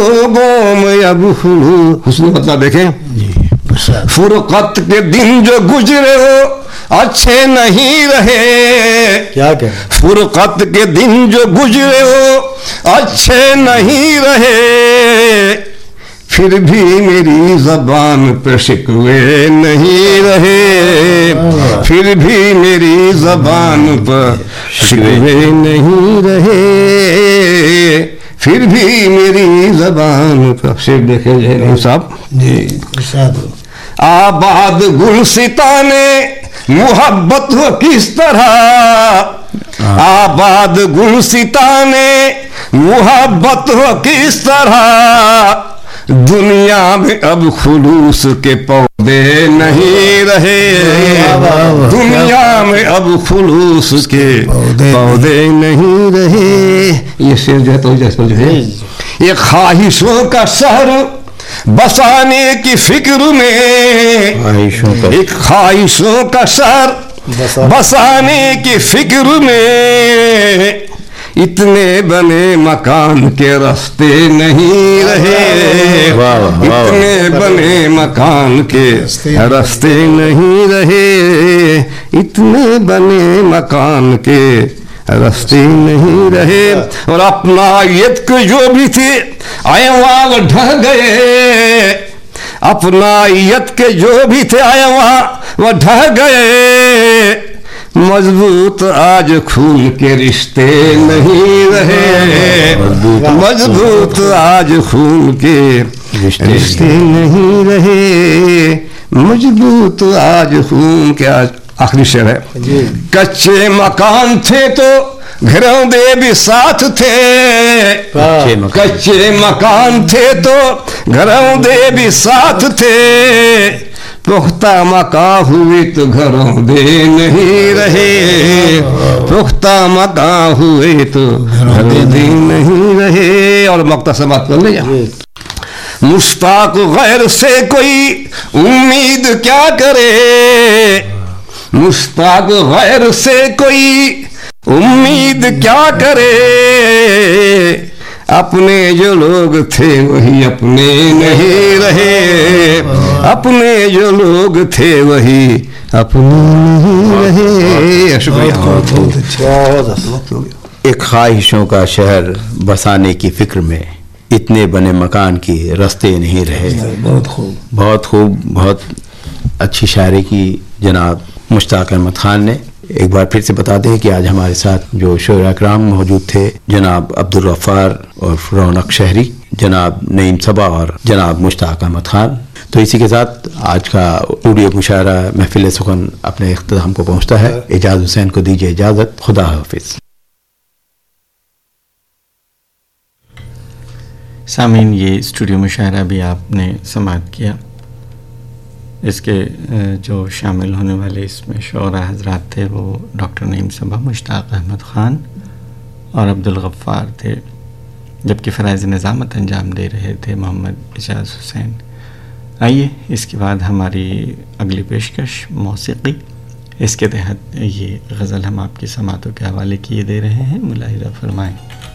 لوگوں میں اب حسن مطلب دیکھیں، فرقت کے دن جو گزرے ہو اچھے نہیں رہے، کیا کہ فرقت کے دن جو گزرے ہو اچھے نہیں رہے، پھر بھی میری زبان پہ شکوے نہیں رہے، پھر بھی میری زبان پر شکوے نہیں رہے، پھر بھی میری زبان پر شکوے دیکھے جائے صاحب جی آباد گلستانے محبت ہو کس طرح، آباد گلستانے محبت ہو کس طرح، دنیا میں اب خلوص کے پودے نہیں رہے، دنیا میں اب خلوص کے پودے نہیں رہے۔ یہ شعر جو ہے تو جیسے جو ہے یہ خواہشوں کا شہر بسانے کی فکر میں، ایک خواہشوں کا شہر بسانے کی فکر میں، اتنے بنے مکان کے راستے نہیں رہے، اتنے بنے مکان کے راستے نہیں رہے، اتنے بنے مکان کے راستے نہیں رہے، اور اپنائیت کے جو بھی تھے ایواں ڈھہ گئے، اپنائیت کے جو بھی تھے ایواں وہ ڈھہ گئے، مضبوط آج خون کے رشتے نہیں رہے، مضبوط آج خون کے رشتے نہیں رہے، مضبوط آج خون کے۔ آج آخری شعر ہے، کچے مکان تھے تو گھروں دے بھی ساتھ تھے، کچے مکان تھے تو گھروں دے بھی ساتھ تھے، پختہ مکان ہوئے تو گھروں دے نہیں رہے، پختہ مکان ہوئے تو گھروں دے نہیں رہے۔ اور مختصر بات کر لیا، مشتاق غیر سے کوئی امید کیا کرے، مشتاق غیر سے کوئی امید کیا کرے، اپنے جو لوگ تھے وہی اپنے نہیں رہے، اپنے جو لوگ تھے وہی اپنے نہیں رہے۔ شکریہ۔ ایک خواہشوں کا شہر بسانے کی فکر میں، اتنے بنے مکان کی رستے نہیں رہے۔ بہت خوب، بہت خوب، بہت اچھی شاعری کی جناب مشتاق احمد خان نے۔ ایک بار پھر سے بتا دیں کہ آج ہمارے ساتھ جو شعراء کرام موجود تھے، جناب عبدالغفار اور رونق شہری، جناب نعیم صبا اور جناب مشتاق احمد خان۔ تو اسی کے ساتھ آج کا اسٹوڈیو مشاعرہ محفل سخن اپنے اختتام کو پہنچتا ہے۔ اعجاز حسین کو دیجیے اجازت، خدا حافظ۔ سامعین، یہ اسٹوڈیو مشاعرہ بھی آپ نے سماعت کیا۔ اس کے جو شامل ہونے والے اس میں شعراء حضرات تھے وہ ڈاکٹر نعیم صبا، مشتاق احمد خان اور عبدالغفار تھے، جبکہ فرائض نظامت انجام دے رہے تھے محمد اعجاز حسین۔ آئیے اس کے بعد ہماری اگلی پیشکش موسیقی، اس کے تحت یہ غزل ہم آپ کی سماعتوں کے حوالے کیے دے رہے ہیں، ملاحظہ فرمائیں۔